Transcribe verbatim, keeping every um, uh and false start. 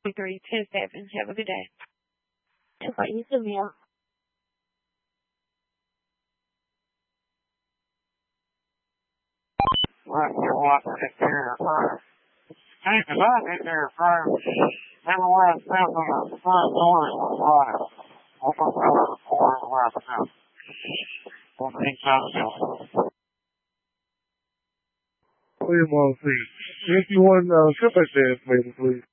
three ten seven. Have a good day. Okay, you too, Mia. What you want to hear first? Hey, cause I get there first. Never want to step on the front door of the water. Open the door for the left now. What makes that William Wall, please. fifty-one, uh, trip at dance, maybe, please.